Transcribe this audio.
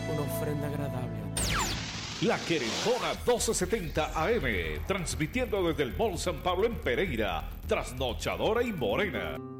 una ofrenda agradable a ti. La Querendona 1270 AM, transmitiendo desde el Mall San Pablo en Pereira, trasnochadora y morena.